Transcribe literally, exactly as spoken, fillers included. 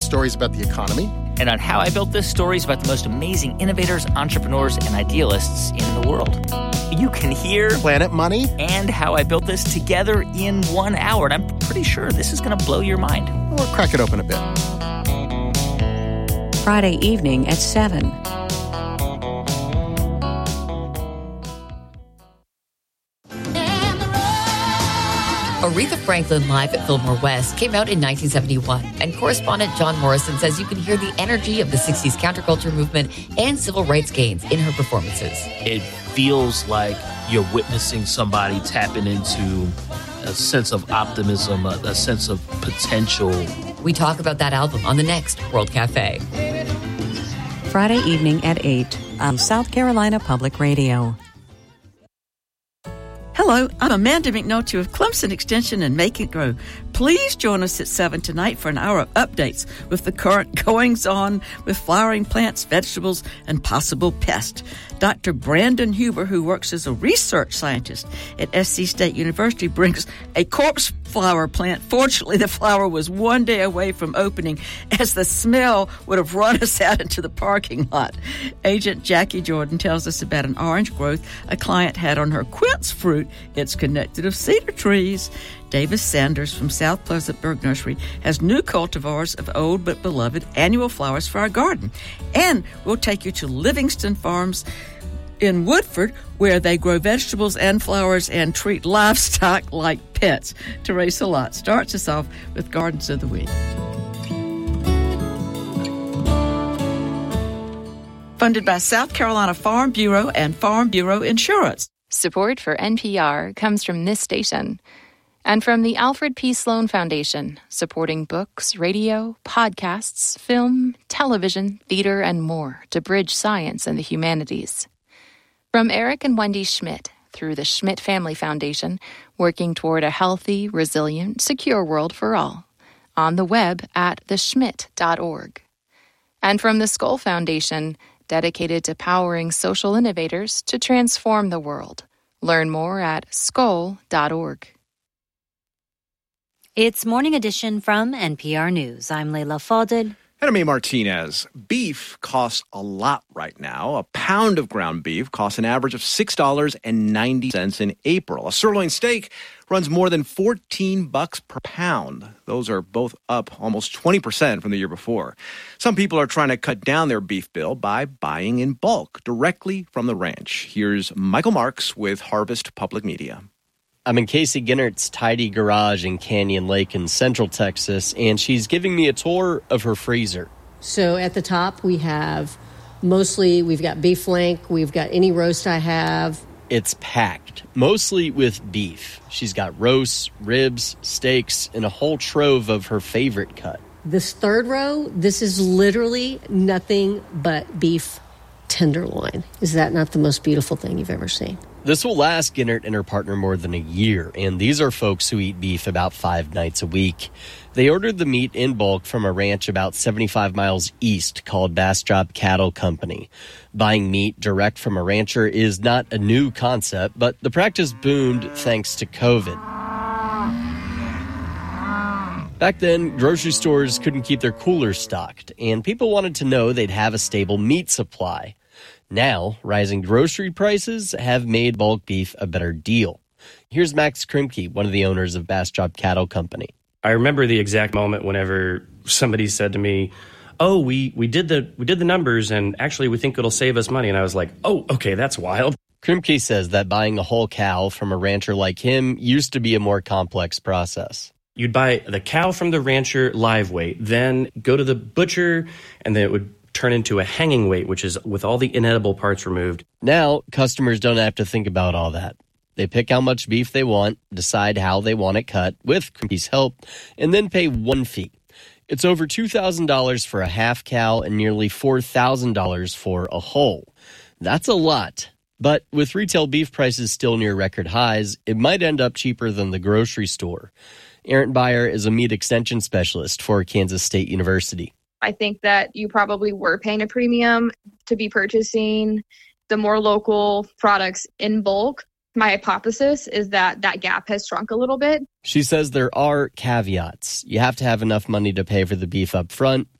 stories about the economy. And on How I Built This, stories about the most amazing innovators, entrepreneurs, and idealists in the world. You can hear Planet Money and How I Built This together in one hour. And I'm pretty sure this is going to blow your mind. Or crack it open a bit. Friday evening at seven. Aretha Franklin Live at Fillmore West came out in nineteen seventy-one, and correspondent John Morrison says you can hear the energy of the sixties counterculture movement and civil rights gains in her performances. It feels like you're witnessing somebody tapping into a sense of optimism, a, a sense of potential. We talk about that album on the next World Cafe. Friday evening at eight on South Carolina Public Radio. Hello, I'm Amanda McNulty of Clemson Extension and Make It Grow. Please join us at seven tonight for an hour of updates with the current goings-on with flowering plants, vegetables, and possible pests. Doctor Brandon Huber, who works as a research scientist at S C State University, brings a corpse flower plant. Fortunately, the flower was one day away from opening, as the smell would have run us out into the parking lot. Agent Jackie Jordan tells us about an orange growth a client had on her quince fruit. It's connected of cedar trees. Davis Sanders from South Pleasantburg Nursery has new cultivars of old but beloved annual flowers for our garden. And we'll take you to Livingston Farms in Woodford, where they grow vegetables and flowers and treat livestock like pets. Teresa Lott starts us off with Gardens of the Week. Funded by South Carolina Farm Bureau and Farm Bureau Insurance. Support for N P R comes from this station and from the Alfred P. Sloan Foundation, supporting books, radio, podcasts, film, television, theater, and more to bridge science and the humanities. From Eric and Wendy Schmidt, through the Schmidt Family Foundation, working toward a healthy, resilient, secure world for all. On the web at the schmidt dot org. And from the Skoll Foundation, dedicated to powering social innovators to transform the world. Learn more at skoll dot org. It's Morning Edition from N P R News. I'm Leila Fadel. And I'm A. Martinez. Beef costs a lot right now. A pound of ground beef costs an average of six dollars and ninety cents in April. A sirloin steak runs more than fourteen bucks per pound. Those are both up almost twenty percent from the year before. Some people are trying to cut down their beef bill by buying in bulk directly from the ranch. Here's Michael Marks with Harvest Public Media. I'm in Casey Ginnert's tidy garage in Canyon Lake in Central Texas, and she's giving me a tour of her freezer. So at the top, we have mostly, we've got beef flank, we've got any roast I have. It's packed, mostly with beef. She's got roasts, ribs, steaks, and a whole trove of her favorite cut. This third row, this is literally nothing but beef tenderloin. Is that not the most beautiful thing you've ever seen? This will last Ginnert and her partner more than a year, and these are folks who eat beef about five nights a week. They ordered the meat in bulk from a ranch about seventy-five miles east called Bastrop Cattle Company. Buying meat direct from a rancher is not a new concept, but the practice boomed thanks to COVID. Back then, grocery stores couldn't keep their coolers stocked, and people wanted to know they'd have a stable meat supply. Now, rising grocery prices have made bulk beef a better deal. Here's Max Krimke, one of the owners of Bastrop Cattle Company. I remember the exact moment whenever somebody said to me, oh, we, we did the we did the numbers, and actually we think it'll save us money. And I was like, oh, okay, that's wild. Krimke says that buying a whole cow from a rancher like him used to be a more complex process. You'd buy the cow from the rancher live weight, then go to the butcher, and then it would turn into a hanging weight, which is with all the inedible parts removed. Now, customers don't have to think about all that. They pick how much beef they want, decide how they want it cut, with Krimke's help, and then pay one fee. It's over two thousand dollars for a half cow and nearly four thousand dollars for a whole. That's a lot. But with retail beef prices still near record highs, it might end up cheaper than the grocery store. Erin Beyer is a meat extension specialist for Kansas State University. I think that you probably were paying a premium to be purchasing the more local products in bulk. My hypothesis is that that gap has shrunk a little bit. She says there are caveats. You have to have enough money to pay for the beef up front,